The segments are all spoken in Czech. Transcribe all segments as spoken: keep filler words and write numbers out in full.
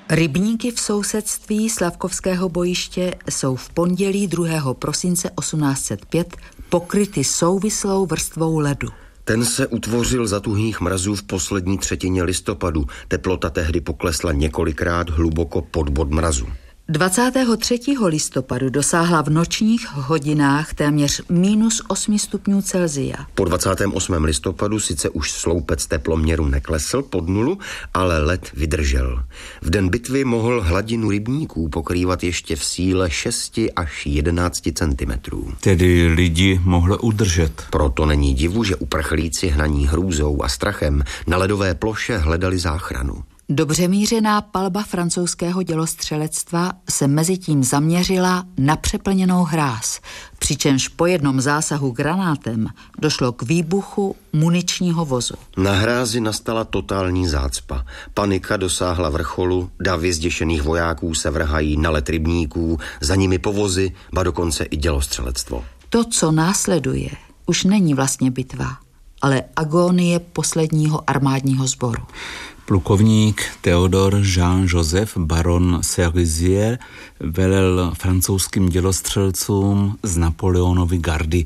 Rybníky v sousedství Slavkovského bojiště jsou v pondělí druhého prosince osmnáct set pět pokryty souvislou vrstvou ledu. Ten se utvořil za tuhých mrazů v poslední třetině listopadu. Teplota tehdy poklesla několikrát hluboko pod bod mrazu. dvacátého třetího listopadu dosáhla v nočních hodinách téměř minus osm stupňů Celsia. Po dvacátém osmém listopadu sice už sloupec teploměru neklesl pod nulu, ale led vydržel. V den bitvy mohl hladinu rybníků pokrývat ještě v síle šest až jedenáct centimetrů. Tedy lidi mohlo udržet. Proto není divu, že uprchlíci hnaní hrůzou a strachem na ledové ploše hledali záchranu. Dobře mířená palba francouzského dělostřelectva se mezitím zaměřila na přeplněnou hráz, přičemž po jednom zásahu granátem došlo k výbuchu muničního vozu. Na hrázi nastala totální zácpa. Panika dosáhla vrcholu, davy zděšených vojáků se vrhají na led rybníků, za nimi povozy, ba dokonce i dělostřelectvo. To, co následuje, už není vlastně bitva, ale agónie posledního armádního sboru. Plukovník Theodor Jean-Joseph baron Cerisier velel francouzským dělostřelcům z Napoleonovy gardy.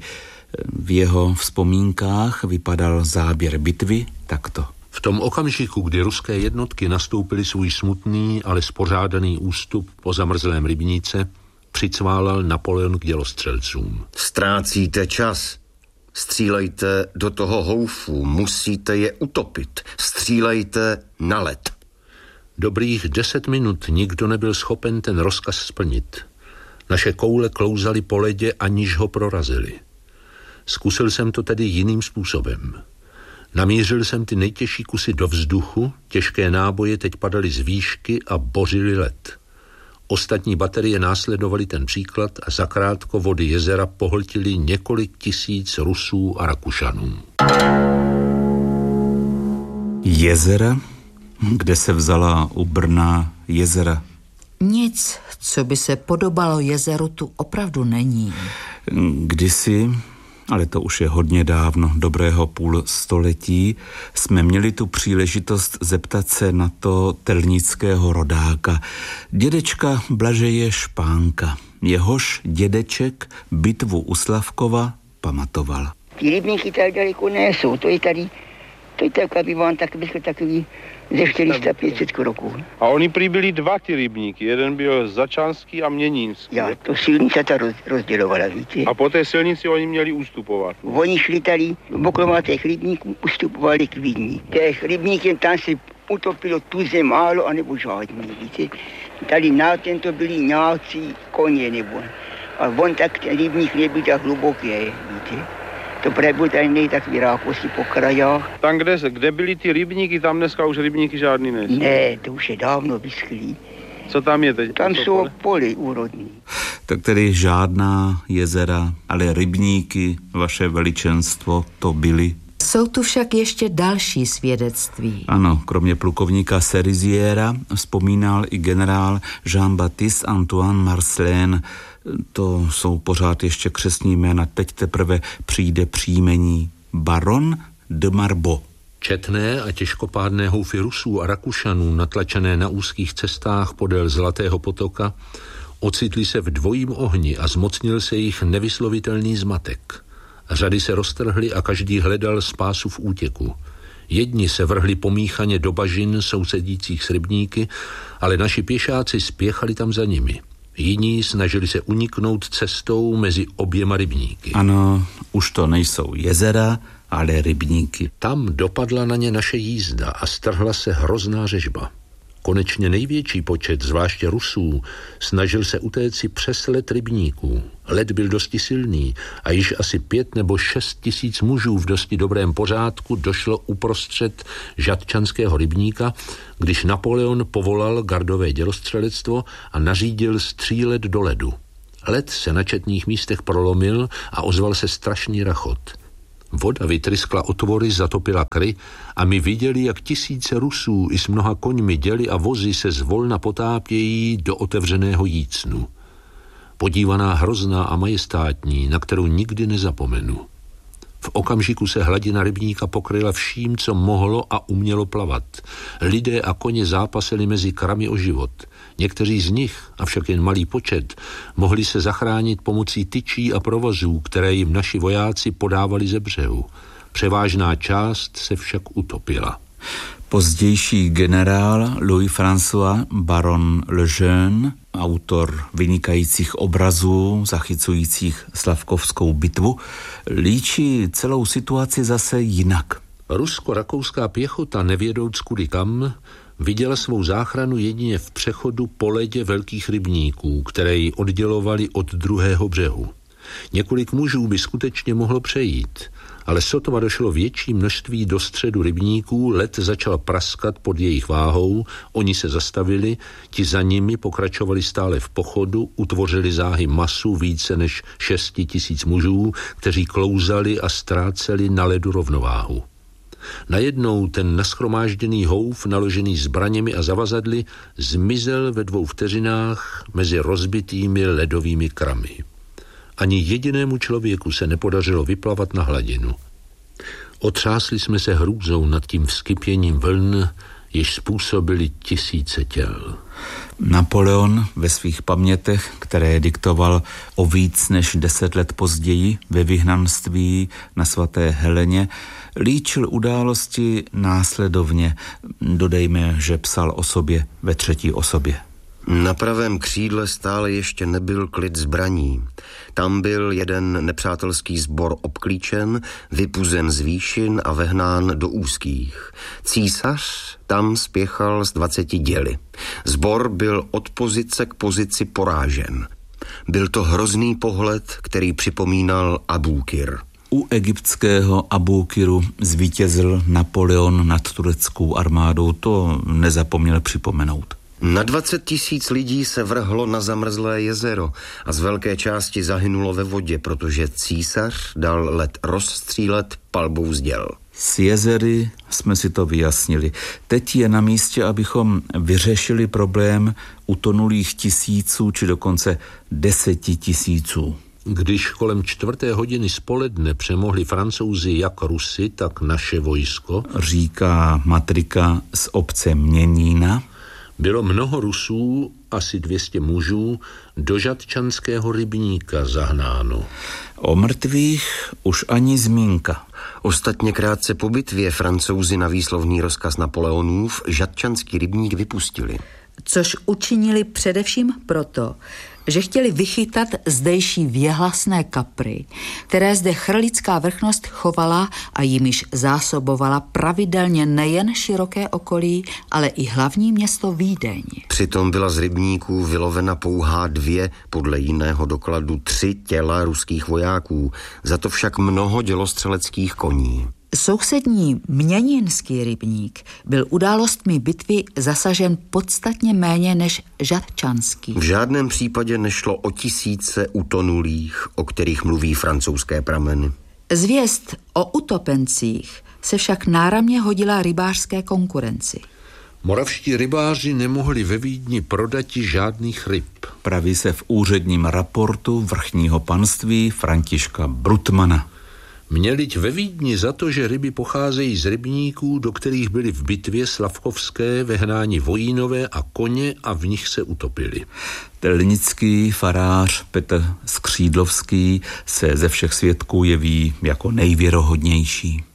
V jeho vzpomínkách vypadal záběr bitvy takto. V tom okamžiku, kdy ruské jednotky nastoupily svůj smutný, ale spořádaný ústup po zamrzlém rybníce, přicválal Napoleon k dělostřelcům. Ztrácíte čas. Střílejte do toho houfu, musíte je utopit. Střílejte na led. Dobrých deset minut nikdo nebyl schopen ten rozkaz splnit. Naše koule klouzaly po ledě, aniž ho prorazily. Zkusil jsem to tedy jiným způsobem. Namířil jsem ty nejtěžší kusy do vzduchu, těžké náboje teď padaly z výšky a bořily led. Ostatní baterie následovaly ten příklad a zakrátko vody jezera pohltily několik tisíc Rusů a Rakušanů. Jezera? Kde se vzala u Brna jezera? Nic, co by se podobalo jezeru, tu opravdu není. Kdysi, ale to už je hodně dávno, dobrého půl století, jsme měli tu příležitost zeptat se na to telnického rodáka, dědečka Blažeje Špánka. Jehož dědeček bitvu u Slavkova pamatoval. Ty rybníky tak daleko nejsou, to je tady, to je tak, aby vám tak byl takový ze čtyři sta pět set kroků. A oni prý byli dva ty rybníky, jeden byl Začanský a Měnínský. Já, to silnice ta roz, rozdělovala, víte. A po té silnici oni měli ustupovat. Oni šli tady okolo těch rybníků, ustupovali k Vídni. Těch rybníky tam se utopilo tuze málo, anebo žádný, víte. Tady na tento byli nějací koně, nebo. A on tak ten rybník nebyl tak hluboký, víte. To právě tady nej tak vyrákosti po krajách. Tam, kde, kde byly ty rybníky, tam dneska už rybníky žádný nejsou. Ne, to už je dávno vyschlý. Co tam je teď? Tam jsou pole úrodní. Tak tedy žádná jezera, ale rybníky, vaše veličenstvo, to byly. Jsou tu však ještě další svědectví. Ano, kromě plukovníka Cerisiera vzpomínal i generál Jean-Baptiste Antoine Marcellin. To jsou pořád ještě křestní jména, teď teprve přijde příjmení baron de Marbo. Četné a těžkopádné houfy Rusů a Rakušanů, natlačené na úzkých cestách podél Zlatého potoka, ocitli se v dvojím ohni a zmocnil se jich nevyslovitelný zmatek. Řady se roztrhly a každý hledal spásu v útěku. Jedni se vrhli pomíchaně do bažin sousedících s rybníky, ale naši pěšáci spěchali tam za nimi. Jiní snažili se uniknout cestou mezi oběma rybníky. Ano, už to nejsou jezera, ale rybníky. Tam dopadla na ně naše jízda a strhla se hrozná řežba. Konečně největší počet, zvláště Rusů, snažil se utéci přes led rybníků. Led byl dosti silný a již asi pět nebo šest tisíc mužů v dosti dobrém pořádku došlo uprostřed Žatčanského rybníka, když Napoleon povolal gardové dělostřelectvo a nařídil střílet do ledu. Led se na četných místech prolomil a ozval se strašný rachot. Voda vytryskla otvory, zatopila kry a my viděli, jak tisíce Rusů i s mnoha koňmi, děli a vozy se zvolna potápějí do otevřeného jícnu. Podívaná hrozná a majestátní, na kterou nikdy nezapomenu. V okamžiku se hladina rybníka pokryla vším, co mohlo a umělo plavat. Lidé a koně zápasili mezi kramy o život. Někteří z nich, avšak jen malý počet, mohli se zachránit pomocí tyčí a provozů, které jim naši vojáci podávali ze břehu. Převážná část se však utopila. Pozdější generál Louis-François Baron Lejeune, autor vynikajících obrazů zachycujících Slavkovskou bitvu, líčí celou situaci zase jinak. Rusko-rakouská pěchota, nevědouc kudy kam, viděla svou záchranu jedině v přechodu po ledě velkých rybníků, které ji oddělovaly od druhého břehu. Několik mužů by skutečně mohlo přejít, ale sotva došlo větší množství do středu rybníků, led začal praskat pod jejich váhou, oni se zastavili, ti za nimi pokračovali stále v pochodu, utvořili záhy masu více než šesti tisíc mužů, kteří klouzali a ztráceli na ledu rovnováhu. Najednou ten nashromážděný houf, naložený zbraněmi a zavazadly, zmizel ve dvou vteřinách mezi rozbitými ledovými kramy. Ani jedinému člověku se nepodařilo vyplavat na hladinu. Otřásli jsme se hrůzou nad tím vzkypěním vln, jež způsobili tisíce těl. Napoleon ve svých pamětech, které diktoval o víc než deset let později ve vyhnanství na svaté Heleně, líčil události následovně. Dodejme, že psal o sobě ve třetí osobě. Na pravém křídle stále ještě nebyl klid zbraní. Tam byl jeden nepřátelský sbor obklíčen, vypuzen z výšin a vehnán do úzkých. Císař tam spěchal s dvaceti děly. Sbor byl od pozice k pozici porážen. Byl to hrozný pohled, který připomínal Abúkir. U egyptského Abúkiru zvítězil Napoleon nad tureckou armádou, to nezapomněl připomenout. Na dvacet tisíc lidí se vrhlo na zamrzlé jezero a z velké části zahynulo ve vodě, protože císař dal led rozstřílet palbou z děl. S jezery jsme si to vyjasnili. Teď je na místě, abychom vyřešili problém utonulých tisíců či dokonce deseti tisíců. Když kolem čtvrté hodiny z poledne přemohli Francouzi jak Rusy, tak naše vojsko, říká matrika z obce Měnína, bylo mnoho Rusů, asi dvě stě mužů, do Žatčanského rybníka zahnáno. O mrtvých už ani zmínka. Ostatně krátce po bitvě Francouzi na výslovný rozkaz Napoleonův Žatčanský rybník vypustili. Což učinili především proto, že chtěli vychytat zdejší věhlasné kapry, které zde chrlická vrchnost chovala a jimiž zásobovala pravidelně nejen široké okolí, ale i hlavní město Vídeň. Přitom byla z rybníků vylovena pouhá dvě, podle jiného dokladu tři těla ruských vojáků, za to však mnoho dělostřeleckých koní. Sousední Měnínský rybník byl událostmi bitvy zasažen podstatně méně než Žatčanský. V žádném případě nešlo o tisíce utonulých, o kterých mluví francouzské prameny. Zvěst o utopencích se však náramně hodila rybářské konkurenci. Moravští rybáři nemohli ve Vídni prodati žádných ryb. Praví se v úředním raportu vrchního panství Františka Brutmana. Měliť ve Vídni za to, že ryby pocházejí z rybníků, do kterých byly v bitvě Slavkovské vehnáni vojínové a koně a v nich se utopili. Telnický farář Petr Skřídlovský se ze všech svědků jeví jako nejvěrohodnější.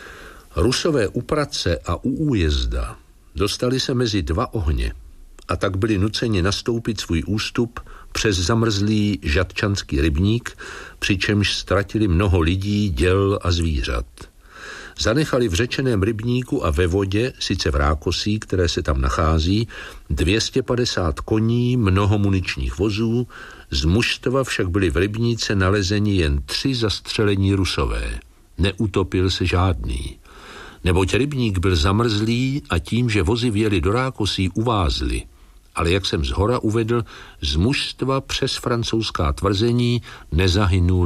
Rusové u Prace a u Újezda dostali se mezi dva ohně a tak byli nuceni nastoupit svůj ústup přes zamrzlý Žatčanský rybník, přičemž ztratili mnoho lidí, děl a zvířat. Zanechali v řečeném rybníku a ve vodě, sice v rákosí, které se tam nachází, dvě stě padesát koní, mnoho muničních vozů, z mužstva však byli v rybníce nalezeni jen tři zastřelení Rusové. Neutopil se žádný. Neboť rybník byl zamrzlý a tím, že vozy vjeli do rákosí, uvázly. Ale jak jsem zhora uvedl, z mužstva přes francouzská tvrzení nezahynul